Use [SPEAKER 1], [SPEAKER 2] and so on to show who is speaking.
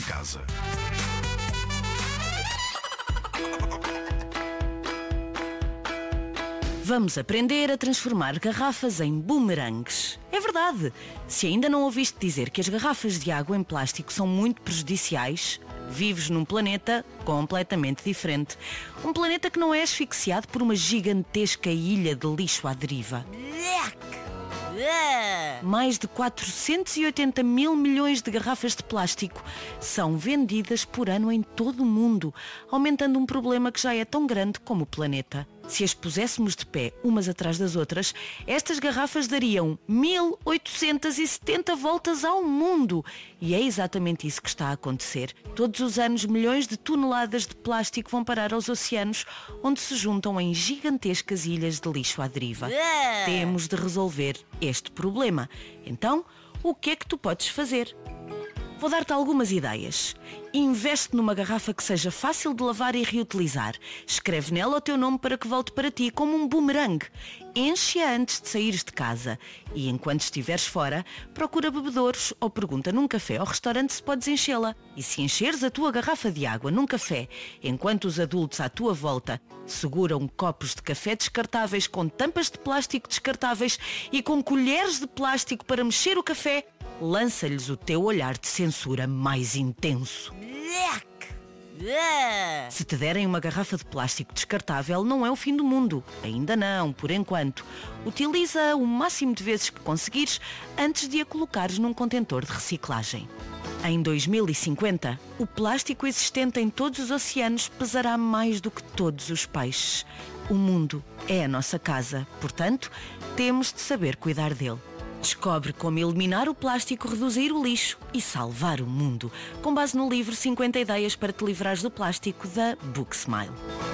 [SPEAKER 1] casa.
[SPEAKER 2] Vamos aprender a transformar garrafas em bumerangues. É verdade! Se ainda não ouviste dizer que as garrafas de água em plástico são muito prejudiciais, vives num planeta completamente diferente. Um planeta que não é asfixiado por uma gigantesca ilha de lixo à deriva. Mais de 480 mil milhões de garrafas de plástico são vendidas por ano em todo o mundo, aumentando um problema que já é tão grande como o planeta. Se as puséssemos de pé umas atrás das outras, estas garrafas dariam 1870 voltas ao mundo. E é exatamente isso que está a acontecer. Todos os anos, milhões de toneladas de plástico vão parar aos oceanos, onde se juntam em gigantescas ilhas de lixo à deriva. Temos de resolver este problema. Então, o que é que tu podes fazer? Vou dar-te algumas ideias. Investe numa garrafa que seja fácil de lavar e reutilizar. Escreve nela o teu nome para que volte para ti como um bumerangue. Enche-a antes de saíres de casa. E enquanto estiveres fora, procura bebedouros ou pergunta num café ou restaurante se podes enchê-la. E se encheres a tua garrafa de água num café, enquanto os adultos à tua volta seguram copos de café descartáveis com tampas de plástico descartáveis e com colheres de plástico para mexer o café, lança-lhes o teu olhar de censura mais intenso. Se te derem uma garrafa de plástico descartável, não é o fim do mundo. Ainda não, por enquanto. Utiliza o máximo de vezes que conseguires antes de a colocares num contentor de reciclagem. Em 2050, o plástico existente em todos os oceanos pesará mais do que todos os peixes. O mundo é a nossa casa, portanto, temos de saber cuidar dele. Descobre como eliminar o plástico, reduzir o lixo e salvar o mundo, com base no livro 50 ideias para te livrares do plástico da Booksmile.